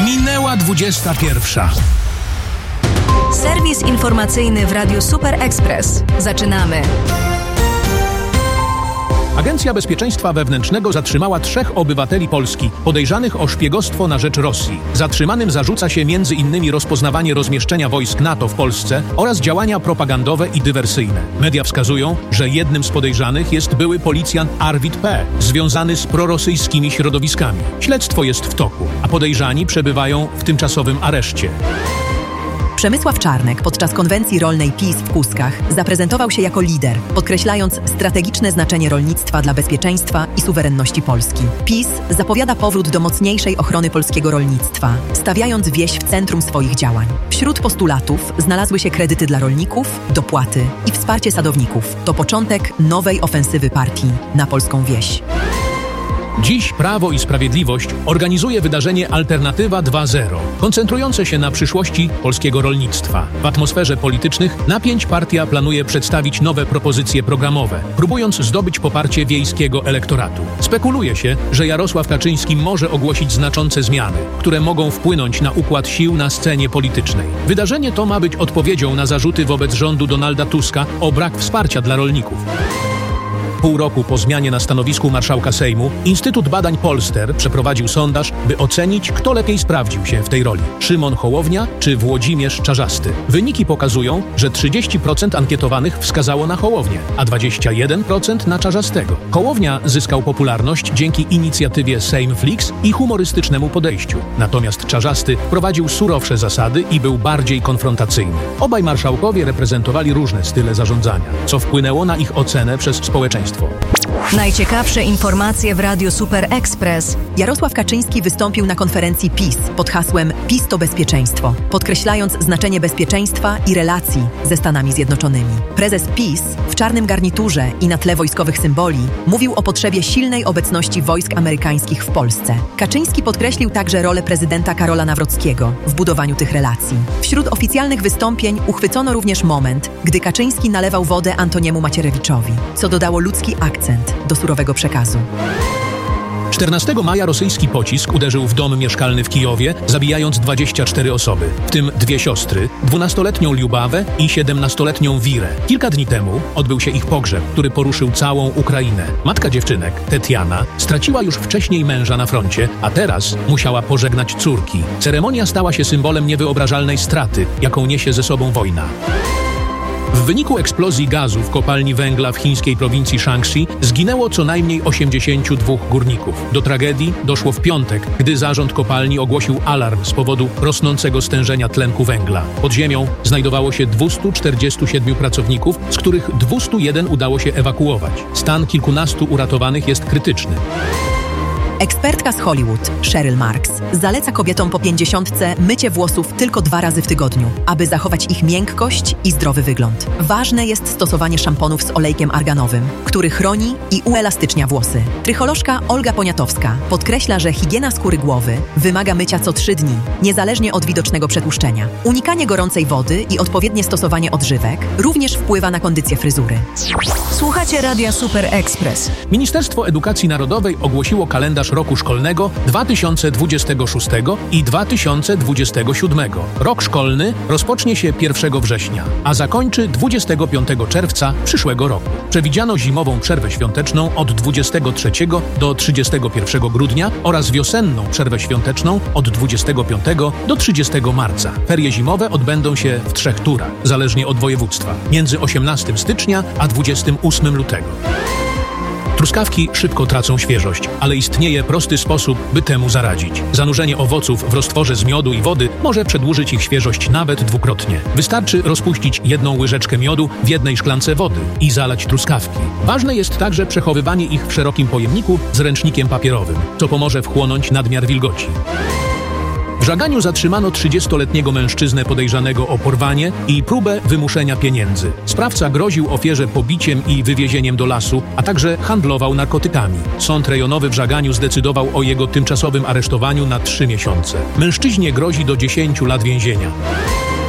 Minęła 21. Serwis informacyjny w Radiu Super Express. Zaczynamy. Agencja Bezpieczeństwa Wewnętrznego zatrzymała 3 obywateli Polski podejrzanych o szpiegostwo na rzecz Rosji. Zatrzymanym zarzuca się m.in. rozpoznawanie rozmieszczenia wojsk NATO w Polsce oraz działania propagandowe i dywersyjne. Media wskazują, że jednym z podejrzanych jest były policjant Arwid P., związany z prorosyjskimi środowiskami. Śledztwo jest w toku, a podejrzani przebywają w tymczasowym areszcie. Przemysław Czarnek podczas konwencji rolnej PiS w Kuskach zaprezentował się jako lider, podkreślając strategiczne znaczenie rolnictwa dla bezpieczeństwa i suwerenności Polski. PiS zapowiada powrót do mocniejszej ochrony polskiego rolnictwa, stawiając wieś w centrum swoich działań. Wśród postulatów znalazły się kredyty dla rolników, dopłaty i wsparcie sadowników. To początek nowej ofensywy partii na polską wieś. Dziś Prawo i Sprawiedliwość organizuje wydarzenie Alternatywa 2.0, koncentrujące się na przyszłości polskiego rolnictwa. W atmosferze politycznych napięć partia planuje przedstawić nowe propozycje programowe, próbując zdobyć poparcie wiejskiego elektoratu. Spekuluje się, że Jarosław Kaczyński może ogłosić znaczące zmiany, które mogą wpłynąć na układ sił na scenie politycznej. Wydarzenie to ma być odpowiedzią na zarzuty wobec rządu Donalda Tuska o brak wsparcia dla rolników. Pół roku po zmianie na stanowisku marszałka Sejmu Instytut Badań Polster przeprowadził sondaż, by ocenić, kto lepiej sprawdził się w tej roli: Szymon Hołownia czy Włodzimierz Czarzasty. Wyniki pokazują, że 30% ankietowanych wskazało na Hołownię, a 21% na Czarzastego. Hołownia zyskał popularność dzięki inicjatywie Sejmflix i humorystycznemu podejściu. Natomiast Czarzasty prowadził surowsze zasady i był bardziej konfrontacyjny. Obaj marszałkowie reprezentowali różne style zarządzania, co wpłynęło na ich ocenę przez społeczeństwo. Najciekawsze informacje w Radiu Super Express. Jarosław Kaczyński wystąpił na konferencji PiS pod hasłem PiS to bezpieczeństwo, podkreślając znaczenie bezpieczeństwa i relacji ze Stanami Zjednoczonymi. Prezes PiS w czarnym garniturze i na tle wojskowych symboli mówił o potrzebie silnej obecności wojsk amerykańskich w Polsce. Kaczyński podkreślił także rolę prezydenta Karola Nawrockiego w budowaniu tych relacji. Wśród oficjalnych wystąpień uchwycono również moment, gdy Kaczyński nalewał wodę Antoniemu Macierewiczowi, co dodało ludzki akcent do surowego przekazu. 14 maja rosyjski pocisk uderzył w dom mieszkalny w Kijowie, zabijając 24 osoby, w tym 2 siostry, 12-letnią Liubawę i 17-letnią Wirę. Kilka dni temu odbył się ich pogrzeb, który poruszył całą Ukrainę. Matka dziewczynek, Tetiana, straciła już wcześniej męża na froncie, a teraz musiała pożegnać córki. Ceremonia stała się symbolem niewyobrażalnej straty, jaką niesie ze sobą wojna. W wyniku eksplozji gazu w kopalni węgla w chińskiej prowincji Shaanxi zginęło co najmniej 82 górników. Do tragedii doszło w piątek, gdy zarząd kopalni ogłosił alarm z powodu rosnącego stężenia tlenku węgla. Pod ziemią znajdowało się 247 pracowników, z których 201 udało się ewakuować. Stan kilkunastu uratowanych jest krytyczny. Ekspertka z Hollywood, Cheryl Marks, zaleca kobietom po 50 mycie włosów tylko 2 razy w tygodniu, aby zachować ich miękkość i zdrowy wygląd. Ważne jest stosowanie szamponów z olejkiem arganowym, który chroni i uelastycznia włosy. Trycholożka Olga Poniatowska podkreśla, że higiena skóry głowy wymaga mycia co 3 dni, niezależnie od widocznego przetłuszczenia. Unikanie gorącej wody i odpowiednie stosowanie odżywek również wpływa na kondycję fryzury. Słuchacie Radia Super Express. Ministerstwo Edukacji Narodowej ogłosiło kalendarz roku szkolnego 2026 i 2027. Rok szkolny rozpocznie się 1 września, a zakończy 25 czerwca przyszłego roku. Przewidziano zimową przerwę świąteczną od 23 do 31 grudnia oraz wiosenną przerwę świąteczną od 25 do 30 marca. Ferie zimowe odbędą się w 3 turach, zależnie od województwa, między 18 stycznia a 28 lutego. Truskawki szybko tracą świeżość, ale istnieje prosty sposób, by temu zaradzić. Zanurzenie owoców w roztworze z miodu i wody może przedłużyć ich świeżość nawet 2-krotnie. Wystarczy rozpuścić 1 łyżeczkę miodu w 1 szklance wody i zalać truskawki. Ważne jest także przechowywanie ich w szerokim pojemniku z ręcznikiem papierowym, co pomoże wchłonąć nadmiar wilgoci. W Żaganiu zatrzymano 30-letniego mężczyznę podejrzanego o porwanie i próbę wymuszenia pieniędzy. Sprawca groził ofierze pobiciem i wywiezieniem do lasu, a także handlował narkotykami. Sąd rejonowy w Żaganiu zdecydował o jego tymczasowym aresztowaniu na 3 miesiące. Mężczyźnie grozi do 10 lat więzienia.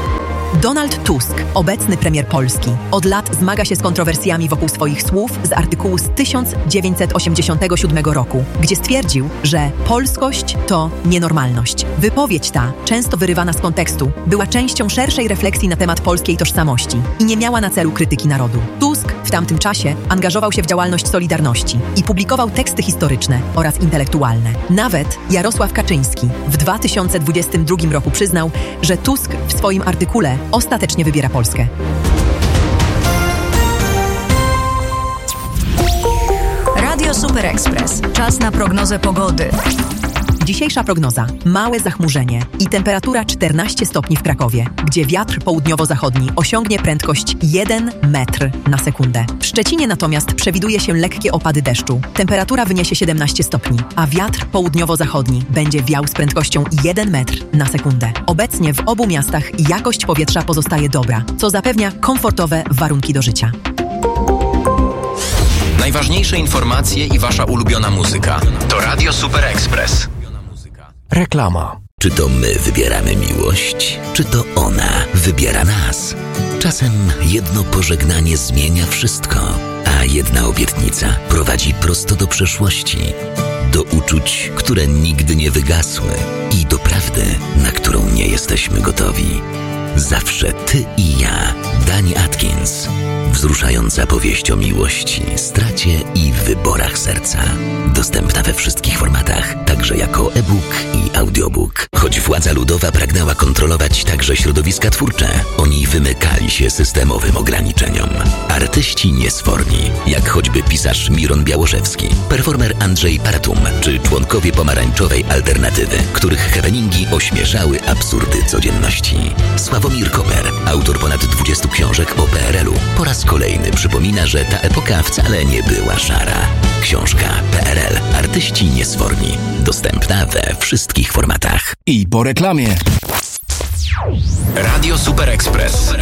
Donald Tusk, obecny premier Polski, od lat zmaga się z kontrowersjami wokół swoich słów z artykułu z 1987 roku, gdzie stwierdził, że polskość to nienormalność. Wypowiedź ta, często wyrywana z kontekstu, była częścią szerszej refleksji na temat polskiej tożsamości i nie miała na celu krytyki narodu. Tusk w tamtym czasie angażował się w działalność Solidarności i publikował teksty historyczne oraz intelektualne. Nawet Jarosław Kaczyński w 2022 roku przyznał, że Tusk w swoim artykule ostatecznie wybiera Polskę. Radio Super Express. Czas na prognozę pogody. Dzisiejsza prognoza. Małe zachmurzenie i temperatura 14 stopni w Krakowie, gdzie wiatr południowo-zachodni osiągnie prędkość 1 metr na sekundę. W Szczecinie natomiast przewiduje się lekkie opady deszczu. Temperatura wyniesie 17 stopni, a wiatr południowo-zachodni będzie wiał z prędkością 1 metr na sekundę. Obecnie w obu miastach jakość powietrza pozostaje dobra, co zapewnia komfortowe warunki do życia. Najważniejsze informacje i wasza ulubiona muzyka. To Radio Super Express. Reklama. Czy to my wybieramy miłość, czy to ona wybiera nas? Czasem jedno pożegnanie zmienia wszystko, a jedna obietnica prowadzi prosto do przeszłości, do uczuć, które nigdy nie wygasły i do prawdy, na którą nie jesteśmy gotowi. Zawsze ty i ja. Dani Atkins. Wzruszająca powieść o miłości, stracie i wyborach serca. Dostępna we wszystkich formatach, także jako e-book i audiobook. Choć władza ludowa pragnęła kontrolować także środowiska twórcze, oni wymykali się systemowym ograniczeniom. Artyści niesforni, jak choćby pisarz Miron Białoszewski, performer Andrzej Paratum, czy członkowie pomarańczowej alternatywy, których happeningi ośmieszały absurdy codzienności. Sławomir Koper, autor ponad 20 książek o PRL-u, po raz kolejny przypomina, że ta epoka wcale nie była szara. Książka PRL. Artyści niesforni. Dostępna we wszystkich formatach. I po reklamie. Radio Super Express.